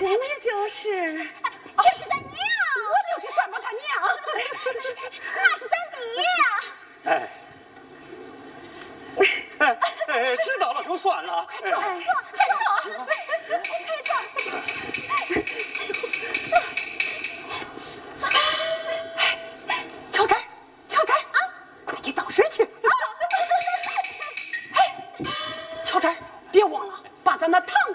你就是， 这是咱娘， 我就是双胞胎娘， 那是咱爹。 知道了就算了。 快坐，快坐， 乔真啊，快去倒水去。乔真，别忘了把咱那糖